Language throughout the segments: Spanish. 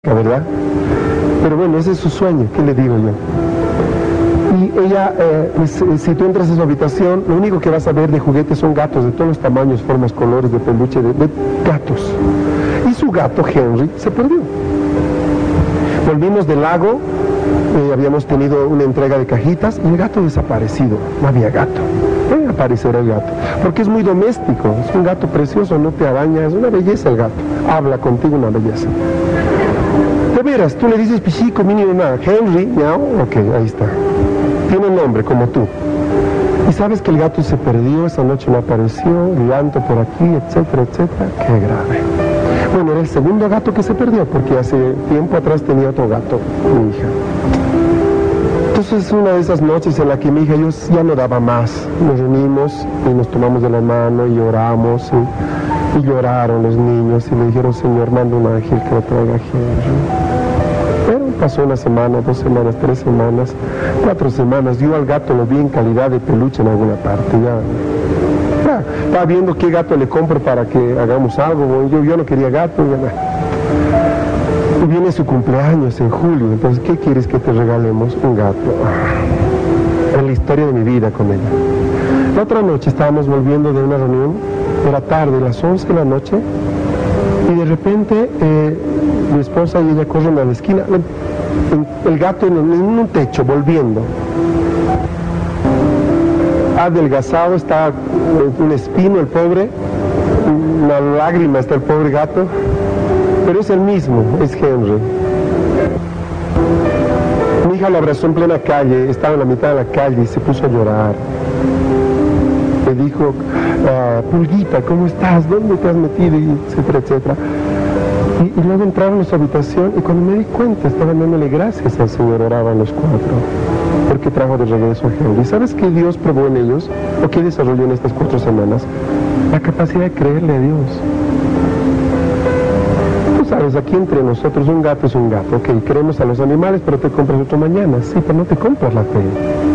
¿verdad? Pero bueno, ese es su sueño, ¿qué le digo yo? Y ella, si tú entras a su habitación, lo único que vas a ver de juguetes son gatos de todos los tamaños, formas, colores, de peluche, de gatos. Y su gato, Henry, se perdió. Volvimos del lago, habíamos tenido una entrega de cajitas y el gato desaparecido, no había gato. Aparecerá el gato, porque es muy doméstico, es un gato precioso, no te araña, es una belleza el gato, habla contigo, una belleza. De veras, tú le dices pichico, mínimo nada, Henry, miau, ok, ahí está. Tiene nombre, como tú. Y sabes que el gato se perdió, esa noche no apareció, llanto por aquí, etcétera, etcétera. Qué grave. Bueno, era el segundo gato que se perdió, porque hace tiempo atrás tenía otro gato, mi hija. Entonces es una de esas noches en la que mi hija y yo ya no daba más. Nos reunimos y nos tomamos de la mano y lloramos y lloraron los niños y le dijeron, Señor, manda un ángel que lo traiga a Henry. Pero pasó una semana, 2 semanas, 3 semanas, 4 semanas. Yo al gato lo vi en calidad de peluche en alguna parte. Ya estaba viendo qué gato le compro para que hagamos algo. Yo no quería gato. Y viene su cumpleaños en julio. Entonces, ¿qué quieres que te regalemos? Un gato. Es la historia de mi vida con ella. La otra noche estábamos volviendo de una reunión. Era tarde, las 11 de la noche, y de repente mi esposa y ella corren a la esquina, el gato en un techo, volviendo. Adelgazado, está un espino el pobre, una lágrima está el pobre gato, pero es el mismo, es Henry. Mi hija lo abrazó en plena calle, estaba en la mitad de la calle y se puso a llorar. Le dijo, Pulguita, ¿cómo estás? ¿Dónde te has metido? Y etcétera, etcétera. Y luego entraron en su habitación y cuando me di cuenta estaban dándole gracias al Señor, oraban los 4, porque trajo de regreso a Henry. ¿Sabes qué Dios probó en ellos? ¿O qué desarrolló en estas 4 semanas? La capacidad de creerle a Dios. Tú sabes, aquí entre nosotros un gato es un gato. Ok, queremos a los animales, pero te compras otro mañana. Sí, pero no te compras la fe.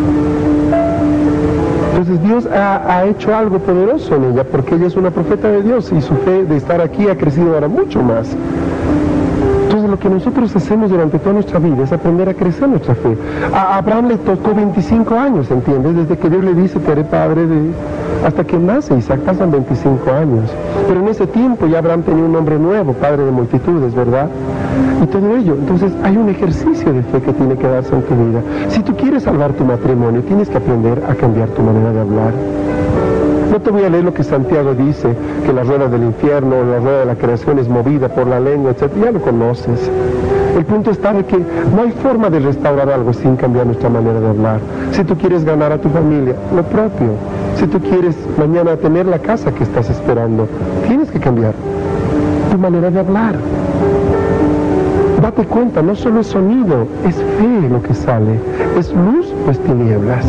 Entonces Dios ha hecho algo poderoso en ella, porque ella es una profeta de Dios y su fe de estar aquí ha crecido ahora mucho más. Entonces lo que nosotros hacemos durante toda nuestra vida es aprender a crecer nuestra fe. A Abraham le tocó 25 años, ¿entiendes? Desde que Dios le dice que haré padre hasta que nace Isaac, pasan 25 años. Pero en ese tiempo ya Abraham tenía un nombre nuevo, padre de multitudes, ¿verdad? Y todo ello. Entonces hay un ejercicio de fe que tiene que darse en tu vida. Si tú quieres salvar tu matrimonio, tienes que aprender a cambiar tu manera de hablar. No te voy a leer lo que Santiago dice, que la rueda del infierno, la rueda de la creación es movida por la lengua, etc. Ya lo conoces. El punto está de que no hay forma de restaurar algo sin cambiar nuestra manera de hablar. Si tú quieres ganar a tu familia, lo propio. Si tú quieres mañana tener la casa que estás esperando, tienes que cambiar tu manera de hablar. Date cuenta, no solo es sonido, es fe lo que sale. Es luz o es tinieblas.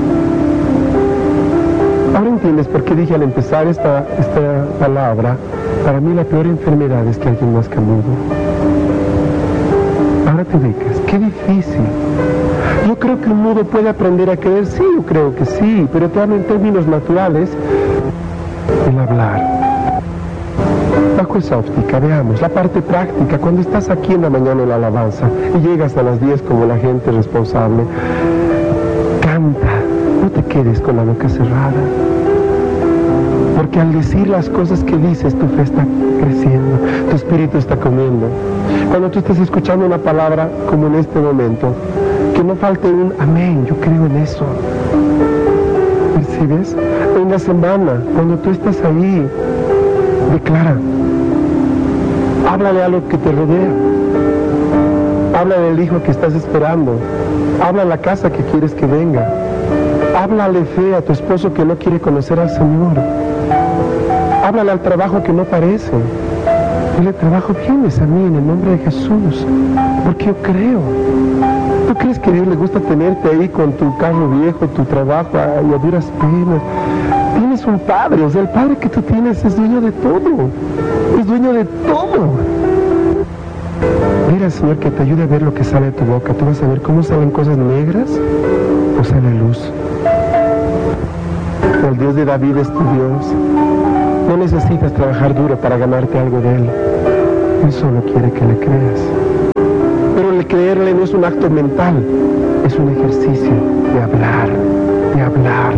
Ahora entiendes por qué dije al empezar esta palabra, para mí la peor enfermedad es que alguien nazca mudo. Ahora te ubicas, qué difícil. Yo creo que un mudo puede aprender a creer, sí, yo creo que sí, pero te hablo en términos naturales, el hablar. Bajo esa óptica, veamos, la parte práctica, cuando estás aquí en la mañana en la alabanza y llegas a las 10 como la gente responsable, canta, no te quedes con la boca cerrada. Porque al decir las cosas que dices, tu fe está creciendo, tu espíritu está comiendo. Cuando tú estás escuchando una palabra como en este momento, que no falte un amén, yo creo en eso. ¿Percibes? En la semana, cuando tú estás ahí, declara. Háblale a lo que te rodea. Háblale del hijo que estás esperando. Habla a la casa que quieres que venga. Háblale fe a tu esposo que no quiere conocer al Señor. Háblale al trabajo que no parece. Dile, trabajo, vienes a mí en el nombre de Jesús, porque yo creo. ¿Tú crees que a Dios le gusta tenerte ahí con tu carro viejo, tu trabajo y a duras penas? Tienes un padre, o sea, el padre que tú tienes es dueño de todo. Es dueño de todo. Mira, Señor, que te ayude a ver lo que sale de tu boca. Tú vas a ver cómo salen cosas negras o sale luz. El Dios de David es tu Dios. No necesitas trabajar duro para ganarte algo de Él. Él solo quiere que le creas. el creerle no es un acto mental, es un ejercicio de hablar,